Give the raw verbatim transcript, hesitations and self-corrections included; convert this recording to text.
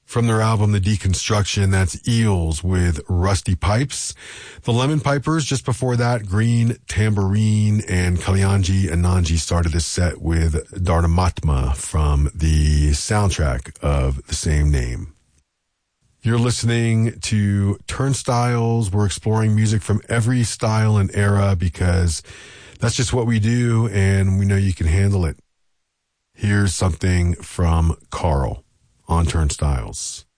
From their album, The Deconstruction, that's Eels with Rusty Pipes. The Lemon Pipers, just before that, Green Tambourine, and Kalyanji Ananji started this set with Dardamatma from the soundtrack of the same name. You're listening to Turnstiles. We're exploring music from every style and era because that's just what we do, and we know you can handle it. Here's something from Carl on Turnstiles.